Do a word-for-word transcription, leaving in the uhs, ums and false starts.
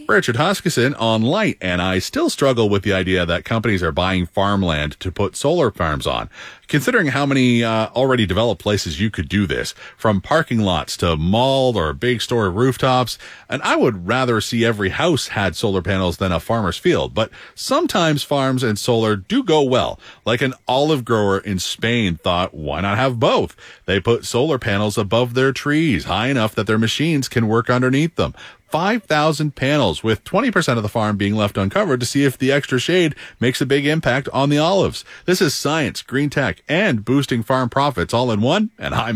Richard Huskisson on Light, and I still struggle with the idea that companies are buying farmland to put solar farms on. Considering how many uh, already developed places you could do this, from parking lots to mall or big store rooftops, and I would rather see every house had solar panels than a farmer's field. But sometimes farms and solar do go well. Like an olive grower in Spain thought, why not have both? They put solar panels above their trees, high enough that their machines can work underneath them. five thousand panels, with twenty percent of the farm being left uncovered to see if the extra shade makes a big impact on the olives. This is science, green tech, and boosting farm profits all in one, and I'm